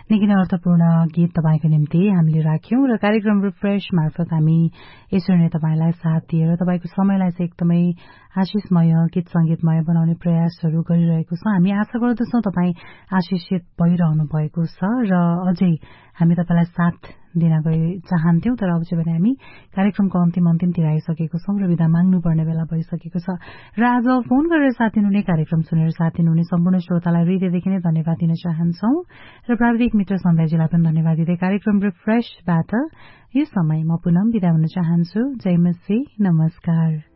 निकै नै अर्थपूर्ण गीत तपाईको निम्ति हामीले राख्यौं र कार्यक्रम रिफ्रेश मार्फत हामी यसरी नै तपाईलाई साथ दिएर तपाईको समयलाई चाहिँ एकदमै आशिषमय गीत संगीतमय बनाउने प्रयासहरू गरिरहेको छौं। हामी आशा गर्दछौं तपाई आशिषित भइरहनु भएको छ र अझै हामी तपाईलाई साथ दिन चाहन्थ्यौं, तर अब चाहिँ भने हामी कार्यक्रमको अन्तिमतिर आइसकेको छौं र विदा माग्नुपर्ने बेला भइसकेको छ र आज फोन गरेर साथ दिनुहुने, कार्यक्रम सुनेर साथ दिनुहुने सम्पूर्ण श्रोतालाई हृदयदेखि नै धन्यवाद दिन चाहन्छौं र प्राविधिक मित्र सन्ध्याजीलाई पनि धन्यवाद दिँदै कार्यक्रम रिफ्रेशबाट यो समय म पुनः विदा हुन चाहन्छु। जय मसी, नमस्कार।